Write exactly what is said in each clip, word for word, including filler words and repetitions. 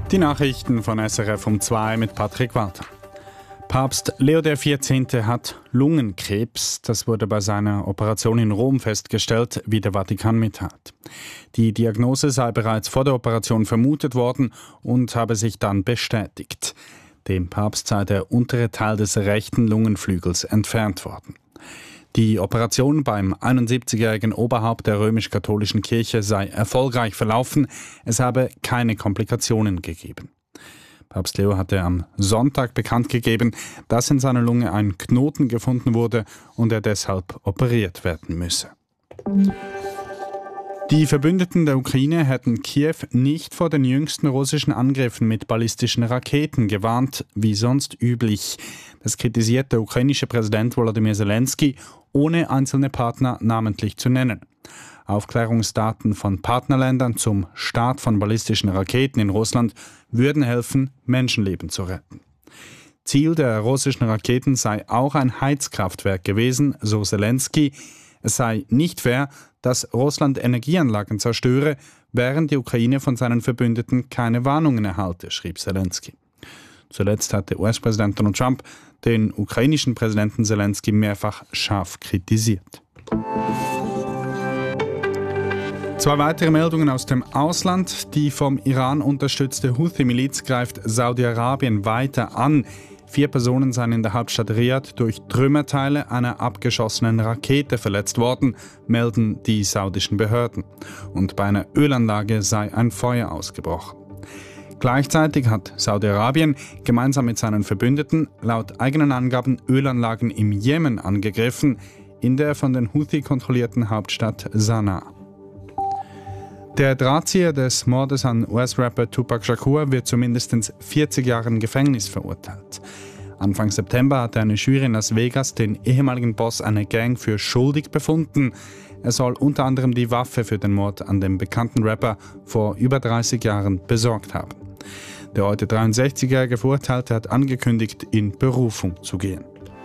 Die Nachrichten von S R F um zwei mit Patrick Walter. Papst Leo der vierzehnte hat Lungenkrebs. Das wurde bei seiner Operation in Rom festgestellt, wie der Vatikan mitteilt. Die Diagnose sei bereits vor der Operation vermutet worden und habe sich dann bestätigt. Dem Papst sei der untere Teil des rechten Lungenflügels entfernt worden. Die Operation beim einundsiebzigjährigen Oberhaupt der römisch-katholischen Kirche sei erfolgreich verlaufen. Es habe keine Komplikationen gegeben. Papst Leo hatte am Sonntag bekannt gegeben, dass in seiner Lunge ein Knoten gefunden wurde und er deshalb operiert werden müsse. Die Verbündeten der Ukraine hätten Kiew nicht vor den jüngsten russischen Angriffen mit ballistischen Raketen gewarnt, wie sonst üblich. Das kritisiert der ukrainische Präsident Volodymyr Zelensky, ohne einzelne Partner namentlich zu nennen. Aufklärungsdaten von Partnerländern zum Start von ballistischen Raketen in Russland würden helfen, Menschenleben zu retten. Ziel der russischen Raketen sei auch ein Heizkraftwerk gewesen, so Zelensky. Es sei nicht fair, dass Russland Energieanlagen zerstöre, während die Ukraine von seinen Verbündeten keine Warnungen erhalte, schrieb Zelensky. Zuletzt hatte U S-Präsident Donald Trump den ukrainischen Präsidenten Zelensky mehrfach scharf kritisiert. Zwei weitere Meldungen aus dem Ausland. Die vom Iran unterstützte Houthi-Miliz greift Saudi-Arabien weiter an. Vier Personen seien in der Hauptstadt Riad durch Trümmerteile einer abgeschossenen Rakete verletzt worden, melden die saudischen Behörden. Und bei einer Ölanlage sei ein Feuer ausgebrochen. Gleichzeitig hat Saudi-Arabien gemeinsam mit seinen Verbündeten laut eigenen Angaben Ölanlagen im Jemen angegriffen, in der von den Houthi kontrollierten Hauptstadt Sanaa. Der Drahtzieher des Mordes an U S-Rapper Tupac Shakur wird zu mindestens vierzig Jahren Gefängnis verurteilt. Anfang September hatte eine Jury in Las Vegas den ehemaligen Boss einer Gang für schuldig befunden. Er soll unter anderem die Waffe für den Mord an dem bekannten Rapper vor über dreißig Jahren besorgt haben. Der heute dreiundsechzigjährige Verurteilte hat angekündigt, in Berufung zu gehen.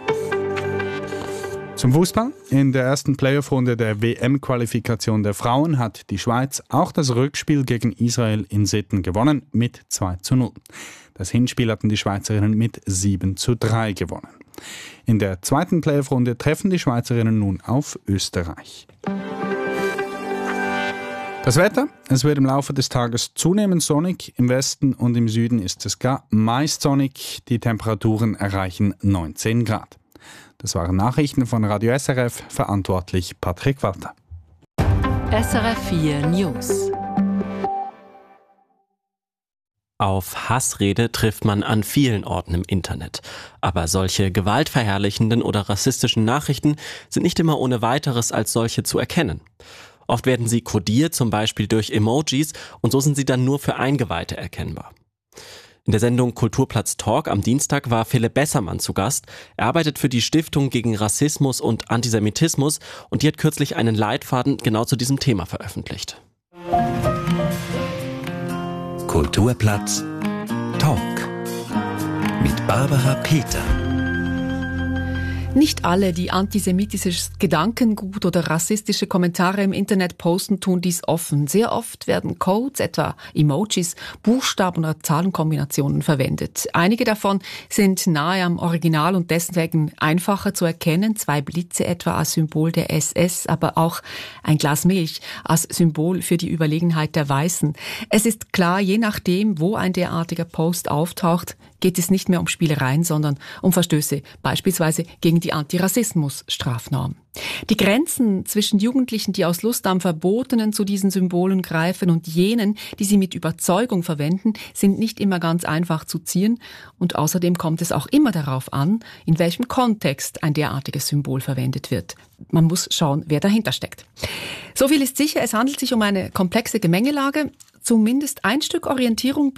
Zum Fußball. In der ersten Playoff-Runde der W M-Qualifikation der Frauen hat die Schweiz auch das Rückspiel gegen Israel in Sitten gewonnen mit zwei zu null. Das Hinspiel hatten die Schweizerinnen mit sieben zu drei gewonnen. In der zweiten Playoff-Runde treffen die Schweizerinnen nun auf Österreich. Das Wetter. Es wird im Laufe des Tages zunehmend sonnig. Im Westen und im Süden ist es gar meist sonnig. Die Temperaturen erreichen neunzehn Grad. Das waren Nachrichten von Radio S R F, verantwortlich Patrick Walter. S R F vier News. Auf Hassrede trifft man an vielen Orten im Internet. Aber solche gewaltverherrlichenden oder rassistischen Nachrichten sind nicht immer ohne weiteres als solche zu erkennen. Oft werden sie kodiert, zum Beispiel durch Emojis, und so sind sie dann nur für Eingeweihte erkennbar. In der Sendung Kulturplatz Talk am Dienstag war Philipp Bessermann zu Gast. Er arbeitet für die Stiftung gegen Rassismus und Antisemitismus und die hat kürzlich einen Leitfaden genau zu diesem Thema veröffentlicht. Kulturplatz Talk mit Barbara Peter. Nicht alle, die antisemitisches Gedankengut oder rassistische Kommentare im Internet posten, tun dies offen. Sehr oft werden Codes, etwa Emojis, Buchstaben oder Zahlenkombinationen verwendet. Einige davon sind nahe am Original und deswegen einfacher zu erkennen. Zwei Blitze etwa als Symbol der S S, aber auch ein Glas Milch als Symbol für die Überlegenheit der Weißen. Es ist klar, je nachdem, wo ein derartiger Post auftaucht, geht es nicht mehr um Spielereien, sondern um Verstöße, beispielsweise gegen die Antirassismus-Strafnorm. Die Grenzen zwischen Jugendlichen, die aus Lust am Verbotenen zu diesen Symbolen greifen, und jenen, die sie mit Überzeugung verwenden, sind nicht immer ganz einfach zu ziehen. Und außerdem kommt es auch immer darauf an, in welchem Kontext ein derartiges Symbol verwendet wird. Man muss schauen, wer dahinter steckt. So viel ist sicher, es handelt sich um eine komplexe Gemengelage. Zumindest ein Stück Orientierung